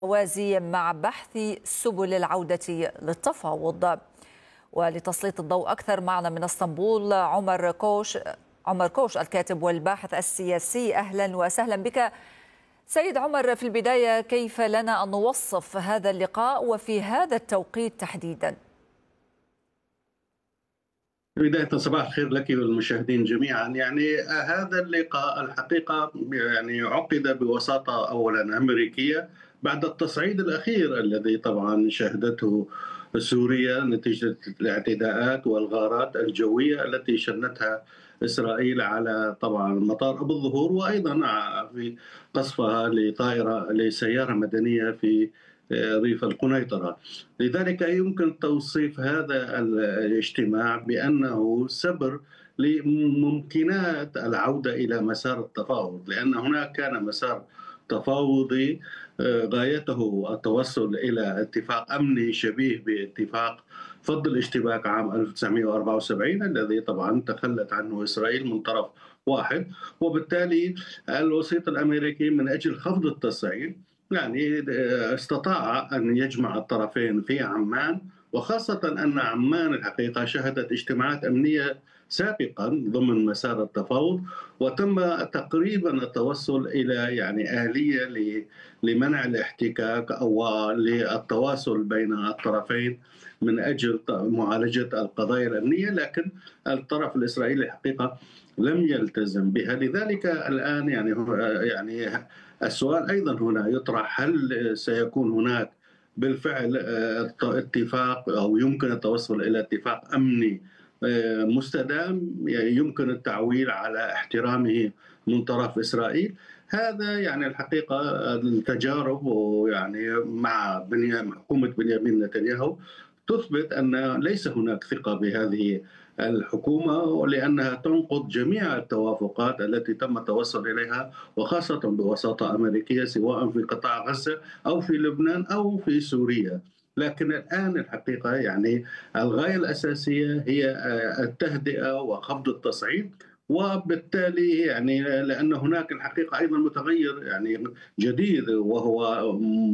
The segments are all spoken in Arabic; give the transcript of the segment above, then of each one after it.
وازي مع بحث سبل العودة للتفاوض. ولتسليط الضوء أكثر معنا من اسطنبول عمر كوش الكاتب والباحث السياسي. أهلا وسهلا بك سيد عمر. في البداية كيف لنا أن نوصف هذا اللقاء وفي هذا التوقيت تحديدا؟ بداية صباح الخير لك والمشاهدين جميعا. هذا اللقاء الحقيقة عقد بوساطة أولا أمريكية بعد التصعيد الأخير الذي طبعا شهدته سوريا نتيجة الاعتداءات والغارات الجوية التي شنتها إسرائيل على طبعا مطار أبو الظهور، وأيضا في قصفها لسيارة مدنية في ريف القنيطرة. لذلك يمكن توصيف هذا الاجتماع بأنه سبر لممكنات العودة إلى مسار التفاوض، لأن هناك كان مسار تفاوضي غايته التوصل إلى اتفاق أمني شبيه باتفاق فض الاشتباك عام 1974 الذي طبعا تخلت عنه إسرائيل من طرف واحد، وبالتالي الوسيط الأمريكي من أجل خفض التصعيد استطاع أن يجمع الطرفين في عمان، وخاصة أن عمان الحقيقة شهدت اجتماعات أمنية سابقا ضمن مسار التفاوض، وتم تقريبا التوصل إلى آلية لمنع الاحتكاك أو للتواصل بين الطرفين من أجل معالجة القضايا الأمنية، لكن الطرف الإسرائيلي الحقيقة لم يلتزم بها. لذلك الآن السؤال أيضا هنا يطرح: هل سيكون هناك بالفعل اتفاق أو يمكن التوصل إلى اتفاق أمني مستدام يمكن التعويل على احترامه من طرف إسرائيل؟ هذا الحقيقة التجارب مع حكومة بنيامين نتنياهو تثبت أن ليس هناك ثقة بهذه الحكومة، لأنها تنقض جميع التوافقات التي تم التوصل إليها، وخاصة بوساطة أمريكية سواء في قطاع غزة أو في لبنان أو في سوريا. لكن الآن الحقيقة الغاية الأساسية هي التهدئة وخفض التصعيد، وبالتالي لأن هناك الحقيقة أيضا متغير جديد، وهو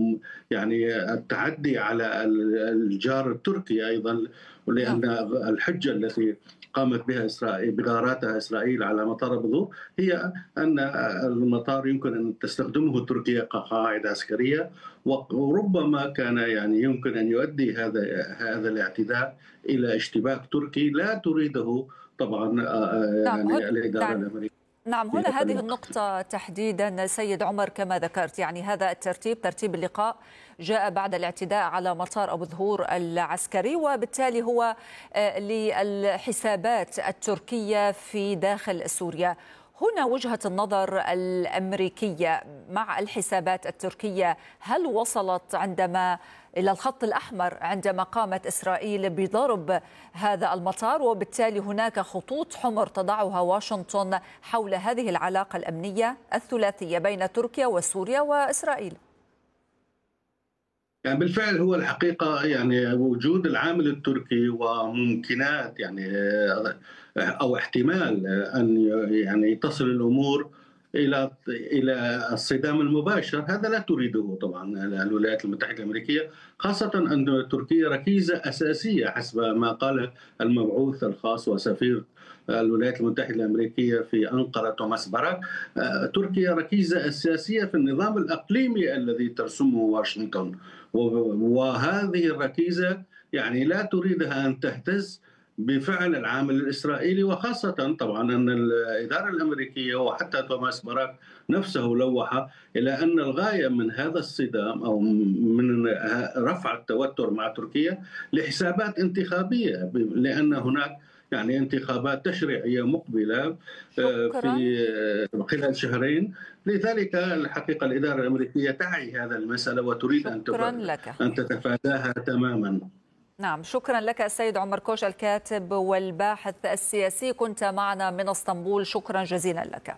التعدي على الجار التركي أيضا، لأن الحجة التي قامت بها إسرائيل بغاراتها إسرائيل على مطار أبو ظبي هي أن المطار يمكن أن تستخدمه تركيا كقاعدة عسكرية، وربما كان يمكن أن يؤدي هذا الاعتداء إلى اشتباك تركي لا تريده طبعا الإدارة الأمريكية. نعم، هنا هذه النقطة تحديدا سيد عمر كما ذكرت، هذا ترتيب اللقاء جاء بعد الاعتداء على مطار أبو ظهور العسكري، وبالتالي هو للحسابات التركية في داخل سوريا. هنا وجهة النظر الأمريكية مع الحسابات التركية، هل وصلت إلى الخط الأحمر عندما قامت إسرائيل بضرب هذا المطار، وبالتالي هناك خطوط حمر تضعها واشنطن حول هذه العلاقة الأمنية الثلاثية بين تركيا وسوريا وإسرائيل؟ بالفعل هو الحقيقة وجود العامل التركي وممكنات أو احتمال أن تصل الأمور إلى الصدام المباشر، هذا لا تريده طبعا الولايات المتحدة الأمريكية، خاصة أن تركيا ركيزة أساسية حسب ما قال المبعوث الخاص وسفير الولايات المتحدة الأمريكية في أنقرة توماس باراك. تركيا ركيزة أساسية في النظام الإقليمي الذي ترسمه واشنطن، وهذه الركيزة لا تريدها أن تهتز بفعل العامل الإسرائيلي، وخاصة طبعا أن الإدارة الأمريكية وحتى توماس باراك نفسه لوح إلى أن الغاية من هذا الصدام أو من رفع التوتر مع تركيا لحسابات انتخابية، لأن هناك انتخابات تشريعية مقبلة في خلال شهرين. لذلك الحقيقة الإدارة الأمريكية تعي هذا المسألة وتريد أن تتفاداها تماما. نعم، شكرا لك السيد عمر كوش الكاتب والباحث السياسي، كنت معنا من اسطنبول، شكرا جزيلا لك.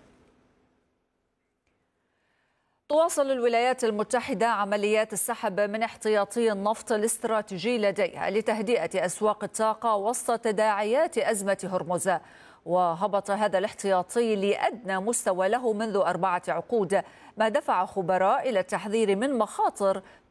تواصل الولايات المتحدة عمليات السحب من احتياطي النفط الاستراتيجي لديها لتهدئة أسواق الطاقة وسط تداعيات أزمة هرمز. وهبط هذا الاحتياطي لأدنى مستوى له منذ 4 عقود، ما دفع خبراء إلى التحذير من مخاطر